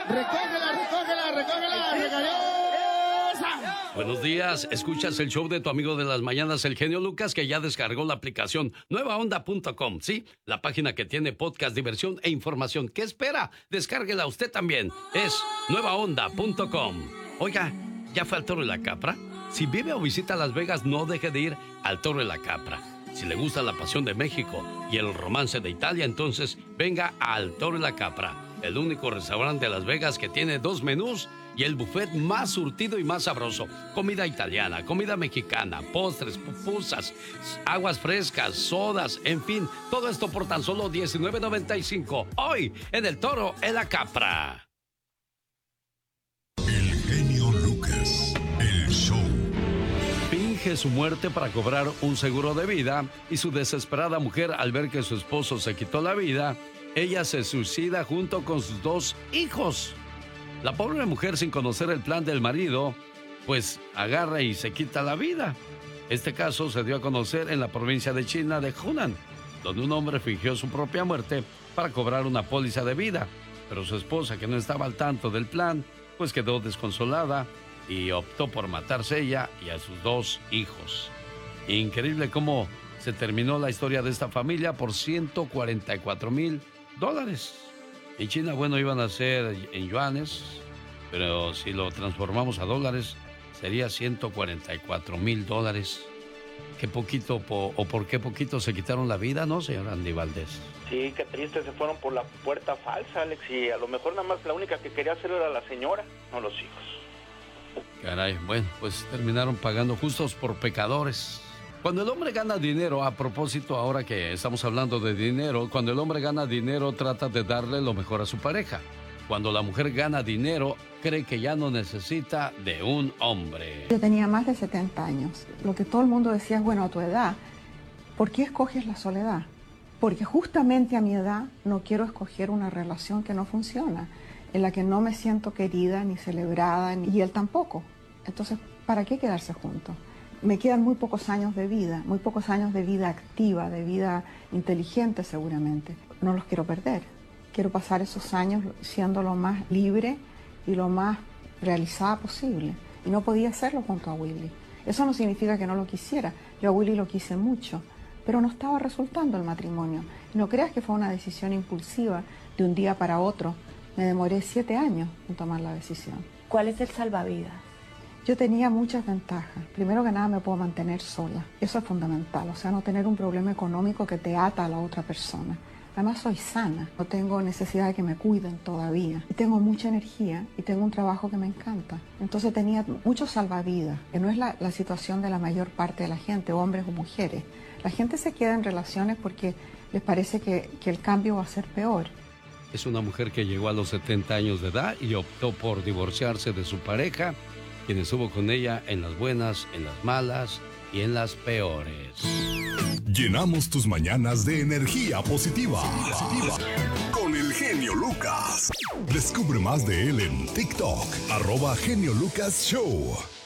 recógela, regaliosa. Buenos días, escuchas el show de tu amigo de las mañanas, el genio Lucas, que ya descargó la aplicación nuevaonda.com, ¿sí? La página que tiene podcast, diversión e información. ¿Qué espera? Descárguela usted también. Es nuevaonda.com. Oiga, ¿ya fue al Toro de la Capra? Si vive o visita Las Vegas, no deje de ir al Toro de la Capra. Si le gusta la pasión de México y el romance de Italia, entonces venga al Toro de la Capra, el único restaurante de Las Vegas que tiene 2 menús y el buffet más surtido y más sabroso. Comida italiana, comida mexicana, postres, pupusas, aguas frescas, sodas, en fin, todo esto por tan solo $19.95. Hoy en el Toro de la Capra. El genio Lucas, el show. Finge su muerte para cobrar un seguro de vida y su desesperada mujer, al ver que su esposo se quitó la vida, ella se suicida junto con sus 2 hijos. La pobre mujer, sin conocer el plan del marido, pues agarra y se quita la vida. Este caso se dio a conocer en la provincia de China de Hunan, donde un hombre fingió su propia muerte para cobrar una póliza de vida. Pero su esposa, que no estaba al tanto del plan, pues quedó desconsolada y optó por matarse ella y a sus 2 hijos. Increíble cómo se terminó la historia de esta familia por $144,000. En China, bueno, iban a ser en yuanes, pero si lo transformamos a dólares, sería $144,000. Qué poquito, o por qué poquito se quitaron la vida, ¿no, señor Andy Valdés? Sí, qué triste, se fueron por la puerta falsa, Alex, y a lo mejor nada más la única que quería hacerlo era la señora, no los hijos. Caray, bueno, pues terminaron pagando justos por pecadores. Cuando el hombre gana dinero, a propósito, ahora que estamos hablando de dinero, cuando el hombre gana dinero, trata de darle lo mejor a su pareja. Cuando la mujer gana dinero, cree que ya no necesita de un hombre. Yo tenía más de 70 años. Lo que todo el mundo decía es, bueno, a tu edad, ¿por qué escoges la soledad? Porque justamente a mi edad no quiero escoger una relación que no funciona, en la que no me siento querida ni celebrada, y él tampoco. Entonces, ¿para qué quedarse juntos? Me quedan muy pocos años de vida activa, de vida inteligente seguramente. No los quiero perder. Quiero pasar esos años siendo lo más libre y lo más realizada posible. Y no podía hacerlo junto a Willy. Eso no significa que no lo quisiera. Yo a Willy lo quise mucho, pero no estaba resultando el matrimonio. No creas que fue una decisión impulsiva de un día para otro. Me demoré 7 años en tomar la decisión. ¿Cuál es el salvavidas? Yo tenía muchas ventajas. Primero que nada, me puedo mantener sola. Eso es fundamental. O sea, no tener un problema económico que te ata a la otra persona. Además, soy sana. No tengo necesidad de que me cuiden todavía. Y tengo mucha energía y tengo un trabajo que me encanta. Entonces tenía muchos salvavidas, que no es la situación de la mayor parte de la gente, hombres o mujeres. La gente se queda en relaciones porque les parece que el cambio va a ser peor. Es una mujer que llegó a los 70 años de edad y optó por divorciarse de su pareja, quien estuvo con ella en las buenas, en las malas y en las peores. Llenamos tus mañanas de energía positiva. Con el genio Lucas. Descubre más de él en TikTok, @Genio Lucas Show.